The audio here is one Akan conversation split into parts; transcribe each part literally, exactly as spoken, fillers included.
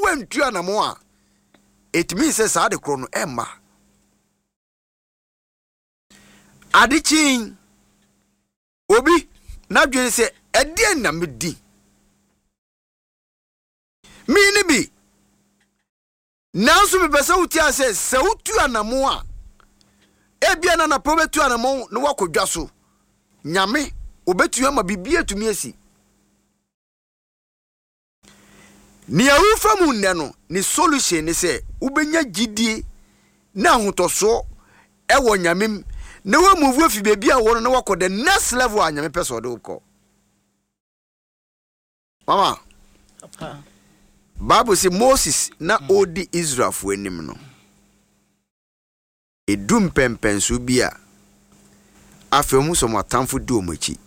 wantu anamo a it means sa de kro no emma adichin obi na dwen se ade na medi mi ni bi nanso me pese uti ase se utu anamo a ebia na na probetu anamo no wakodwa so nyame obetu ama bibia tumi asi ni awufa mu nne no ni solution ni se ubenya gidie na ahotoso ewo nyamem na wa move afi bebia wo no na wakɔ the next level a nyame pese ode ukɔ mama papa Bible say Moses na odi Israel fo anim no edum pempenso bia afemu so matamfo di omachi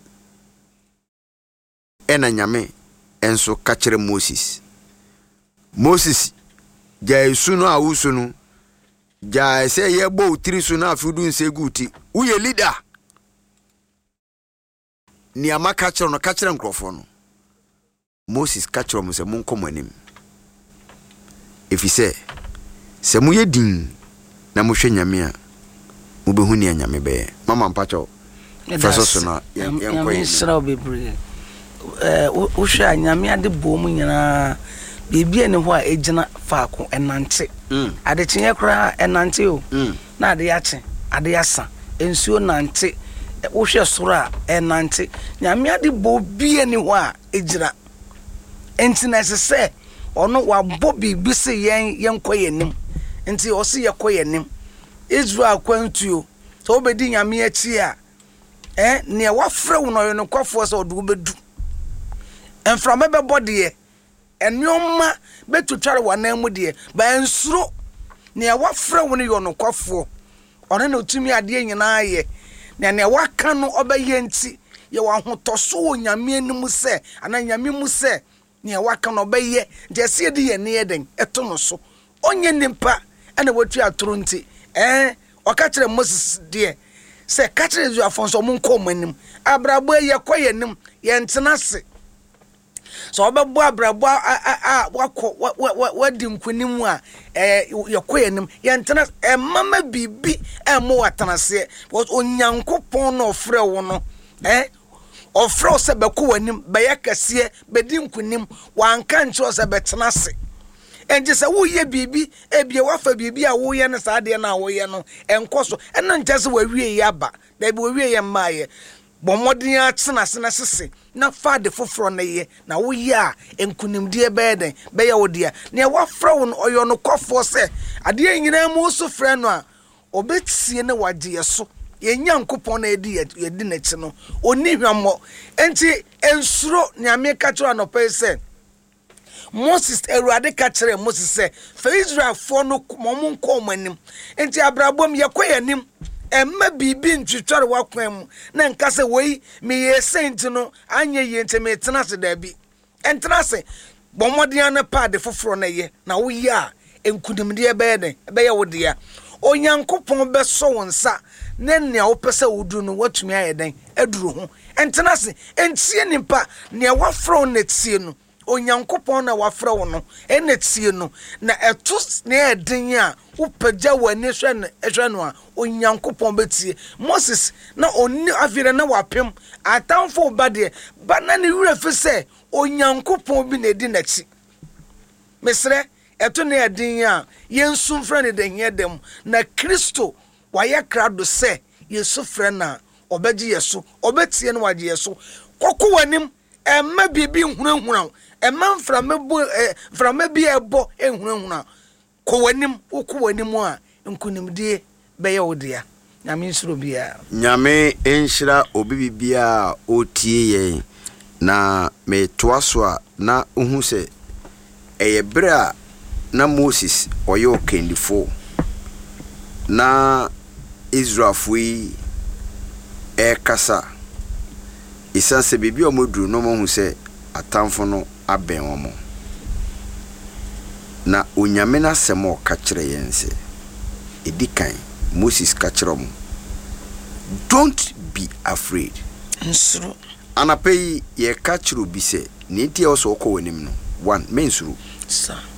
ena nyame enso ka kire Moses Moses jai sunu awusu no jai se yebo utiri sunu afudu nseguti uye leader ni amaka kire no ka kire nkrofo no Moses ka kire mo se monkom anim efise se mu yedin na mo hwe nyame a mo behu ni nyame be mama mpacho feso so na yam sraw bebre eh wo hwe nyame ade bom nyina bibia ne ho a ejina faako enante ade kyenye kora enante o na ade yache ade yasa ensuo nante wo hwe soro a enante nyame ade bo bia ne ho a ejira entina se ono wabɔ bibi se yen yenkɔ yenim nti o se yekɔ yenim Israel kwantuo so obedi nyame achi a eh ne wafrɛ wo no no kwafo se odu bedu enframa bɛbɔ de enwoma betutware wanan mu de ba ensuro ne wafrɛ wo no yo no kwafo ono na otumi ade nyina ye ne ne waka no obɛye nti ye wa hotoso nyame anim se ana nyame mu se ne waka no beye jese de ye ne eden eto no so onye nimpa ena watu atoro nti eh oka kire Moses de se ka kire zu afonso mo nkom anim abrabo ye koye nim ye ntena se so obebo abrabo a wakọ wadi nkunim a eh ye koye nim ye ntena e mama bibi e mo watana se onyankopon no frɛ wo no eh ofro se beko wanim beye kase bedi nkunim wanka ncho se betena se enje se wo ye bibi ebie wafa bibi a wo ye ne saade na wo ye no enkoso eno nche se wa wie ye aba da bi wo wie ye maaye bomodin a tena se na sese na faade foforo na ye na wo ye a enkunim de beden beye wo de na wafra wo no oyo no kofo se ade nyina mu so frɛ no a obetie ne wagye ye so yenyankopon na edi yedi na chi no oni hwammo enti ensuro nyame ka kira no pe se Moses eruade ka kire Moses se fa Israel fo no momon kom anim enti abrabom yekoyanim emma bibi ntwitware wakwan mu na nka se wei me ye sent no anye ye enti me tena se da bi entena se bomodian na pade foforo na ye na wo ye a enkudimde e be den be ye wo de a onyankopon be so wonsa na nea wo pese wudu no watumi ayeden aduru ho entena se entie nimpa nea wafro na tie no onyankopon na wafra wo no ena tie no na eto na eden a upagya wani hwe no ehwe no a onyankopon betie Moses na onni afire na wapem atamfo bade bana ne wura fi se onyankopon bi na edi na chi mesre eto na eden a yensum fra ne den yedem na Kristo waya krado se yesu frɛ na obegye yesu obetie no wagye yesu kokko wanim emma bibi nhunahuna emma mframebu mframebi ebo ehunahuna ko wanim ukko wanim a nkunimdie beye odia nyame nsuro bia nyame enhyira obibibia otie ye na me toaso a na uhu se eyebra na Moses oyo kendifo na Israel fui e kasa isanse bibi omoduru no mo hu se atamfo no aben omo na onyame na semo ka kire yense edikan Moses ka kire omo don't be afraid nsuru anapei ye ka kire obi se ne tie oso okọ wanim no one mensuru sa